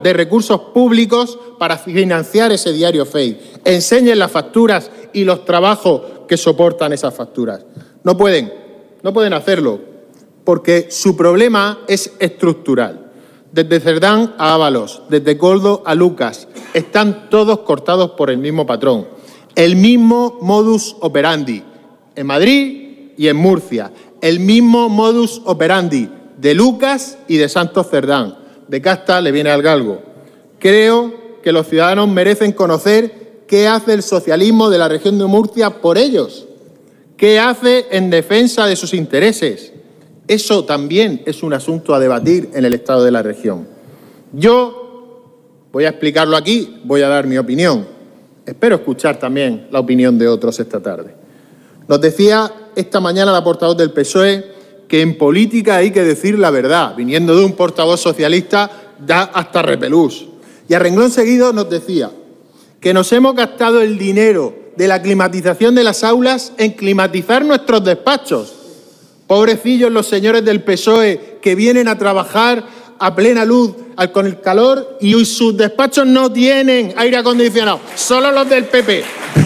de recursos públicos para financiar ese diario fake. Enseñen las facturas y los trabajos que soportan esas facturas. No pueden hacerlo, porque su problema es estructural. Desde Cerdán a Ábalos, desde Koldo a Lucas, están todos cortados por el mismo patrón. El mismo modus operandi en Madrid y en Murcia. El mismo modus operandi de Lucas y de Santos Cerdán. De casta le viene al galgo. Creo que los ciudadanos merecen conocer qué hace el socialismo de la región de Murcia por ellos. ¿Qué hace en defensa de sus intereses? Eso también es un asunto a debatir en el estado de la región. Yo voy a explicarlo aquí, voy a dar mi opinión. Espero escuchar también la opinión de otros esta tarde. Nos decía esta mañana la portavoz del PSOE que en política hay que decir la verdad. Viniendo de un portavoz socialista, da hasta repelús. Y a renglón seguido nos decía que nos hemos gastado el dinero de la climatización de las aulas en climatizar nuestros despachos. Pobrecillos los señores del PSOE que vienen a trabajar a plena luz con el calor y sus despachos no tienen aire acondicionado, solo los del PP.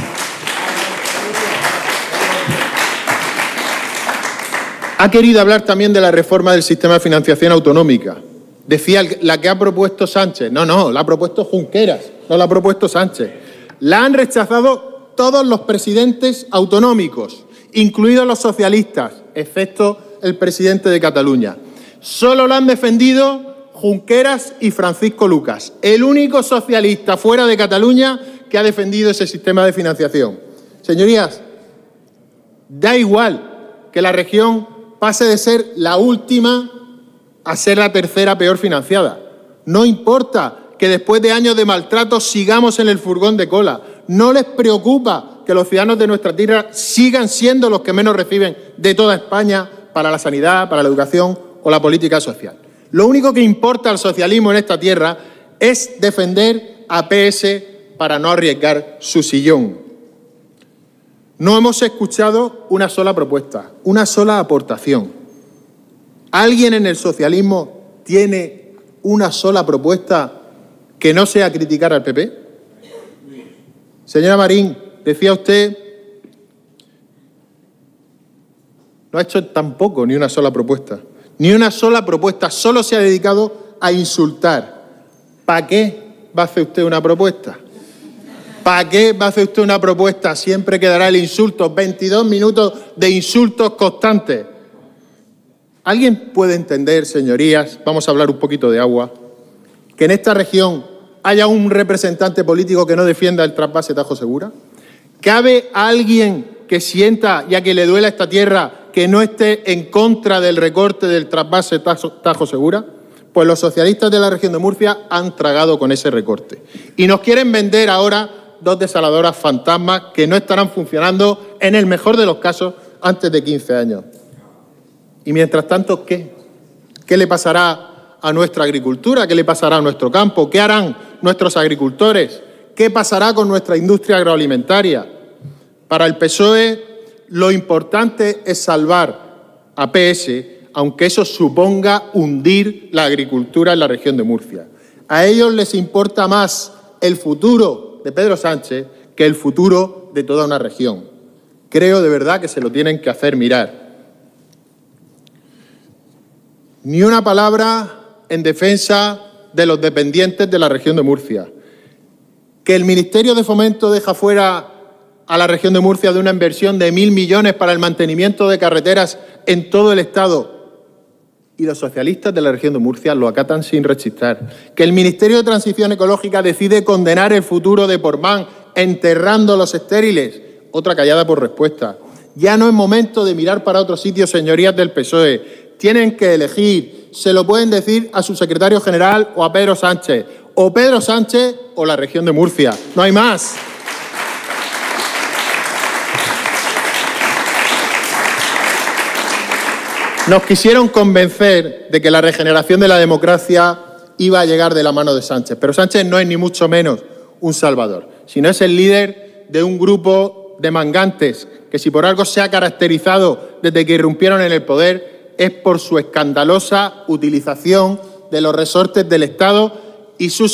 Ha querido hablar también de la reforma del sistema de financiación autonómica. Decía la que ha propuesto Sánchez. No, la ha propuesto Junqueras, no la ha propuesto Sánchez. La han rechazado todos los presidentes autonómicos, incluidos los socialistas, excepto el presidente de Cataluña. Solo la han defendido Junqueras y Francisco Lucas, el único socialista fuera de Cataluña que ha defendido ese sistema de financiación. Señorías, da igual que la región pase de ser la última a ser la tercera peor financiada. No importa que después de años de maltrato sigamos en el furgón de cola. No les preocupa que los ciudadanos de nuestra tierra sigan siendo los que menos reciben de toda España para la sanidad, para la educación o la política social. Lo único que importa al socialismo en esta tierra es defender a PS para no arriesgar su sillón. No hemos escuchado una sola propuesta, una sola aportación. ¿Alguien en el socialismo tiene una sola propuesta que no sea criticar al PP? Señora Marín, decía usted, no ha hecho tampoco ni una sola propuesta. Ni una sola propuesta, solo se ha dedicado a insultar. ¿Para qué va a hacer usted una propuesta? ¿Para qué va a hacer usted una propuesta? Siempre quedará el insulto, 22 minutos de insultos constantes. ¿Alguien puede entender, señorías, vamos a hablar un poquito de agua, que en esta región haya un representante político que no defienda el trasvase Tajo Segura? ¿Cabe alguien que sienta y a que le duela esta tierra que no esté en contra del recorte del trasvase Tajo Segura? Pues los socialistas de la región de Murcia han tragado con ese recorte. Y nos quieren vender ahora 2 desaladoras fantasmas que no estarán funcionando, en el mejor de los casos, antes de 15 años. Y mientras tanto, ¿qué? ¿Qué le pasará a nuestra agricultura? ¿Qué le pasará a nuestro campo? ¿Qué harán nuestros agricultores? ¿Qué pasará con nuestra industria agroalimentaria? Para el PSOE, lo importante es salvar a PS, aunque eso suponga hundir la agricultura en la región de Murcia. A ellos les importa más el futuro de Pedro Sánchez que el futuro de toda una región. Creo de verdad que se lo tienen que hacer mirar. Ni una palabra en defensa de los dependientes de la región de Murcia. Que el Ministerio de Fomento deja fuera a la región de Murcia de una inversión de 1.000 millones para el mantenimiento de carreteras en todo el Estado. Y los socialistas de la región de Murcia lo acatan sin rechistar. Que el Ministerio de Transición Ecológica decide condenar el futuro de Portmán enterrando los estériles. Otra callada por respuesta. Ya no es momento de mirar para otro sitio, señorías del PSOE. Tienen que elegir. Se lo pueden decir a su secretario general o a Pedro Sánchez. O Pedro Sánchez o la región de Murcia. No hay más. Nos quisieron convencer de que la regeneración de la democracia iba a llegar de la mano de Sánchez. Pero Sánchez no es ni mucho menos un salvador, sino es el líder de un grupo de mangantes que, si por algo se ha caracterizado desde que irrumpieron en el poder, es por su escandalosa utilización de los resortes del Estado y sus